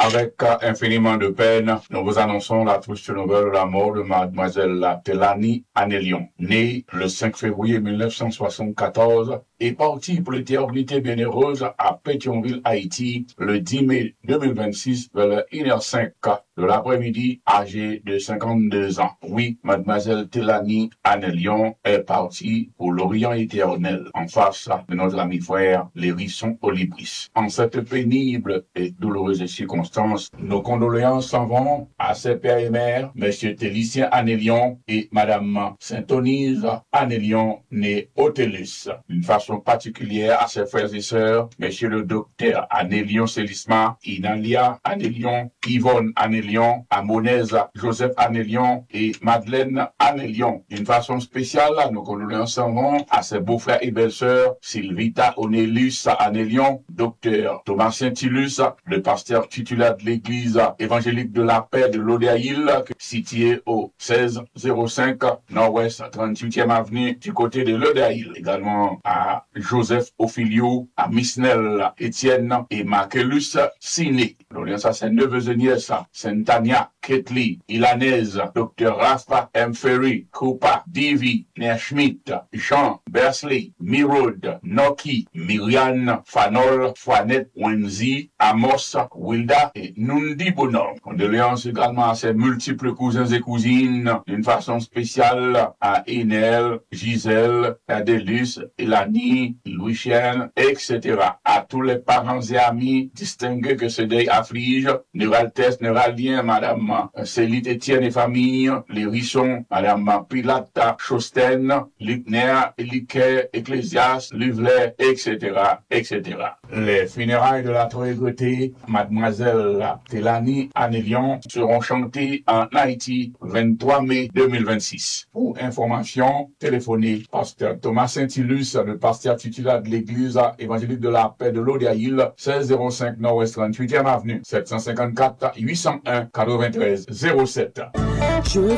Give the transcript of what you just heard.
Avec infiniment de peine, nous vous annonçons la triste nouvelle de la mort de mademoiselle Telani Anelion, née le 5 février 1974 et partie pour l'éternité bienheureuse à Pétionville, Haïti, le 10 mai 2026 vers le 1h05 de l'après-midi, âgée de 52 ans. Oui, mademoiselle Telani Anelion est partie pour l'Orient éternel, en face de notre ami frère Lérisson Olibris. En cette pénible et douloureuse circonstance, nos condoléances s'en vont à ses pères et mères, Monsieur Télicien Anelion et Madame Saint-Onise Anelion, née Otellus. D'une façon particulière à ses frères et sœurs, Monsieur le docteur Anelion Célisma, Inalia Anelion, Yvonne Anelion, Amonèse Joseph Anelion et Madeleine Anelion. D'une façon spéciale, nos condoléances s'en vont à ses beaux-frères et belles-sœurs, Sylvita Onelius Anelion, docteur Thomas Saint-Ilus, le pasteur titulaire de l'église évangélique de la paix de l'Odéaïl, situé au 1605 Nord-Ouest 38e avenue du côté de l'Odéaïl. Également à Joseph Ophilio, à Misnel Étienne et Marcellus Siné. Ça, c'est neveux et nièces, Saint-Tania, Ketli, Ilanese, Dr. Rafa M. Ferry, Koupa, Divi, Schmidt, Jean, Bersley, Mirod, Noki, Myriane, Fanol, Foinette, Wenzi, Amos, Wilda et Nundi Bonhomme. Condoléances également à ses multiples cousins et cousines, d'une façon spéciale à Enel, Gisèle, Adélus, Elani, Louis-Chen, etc. À tous les parents et amis distingués que ce deuil afflige, Neuraltès, Neuralien, Madame Célite Étienne et famille, les Rissons, Madame Pilata, Chosten, Lipner, Eliquet, Ecclésias, Luvelet, etc., etc. Les funérailles de la très regrettée mademoiselle Telani Anelion seront chantées en Haïti 23 mai 2026. Pour information, téléphonez pasteur Thomas Saint-Ilus, le pasteur titulaire de l'église évangélique de la paix de l'Odéaïl, 1605 Nord-Ouest 38e avenue, 754 801 93 07.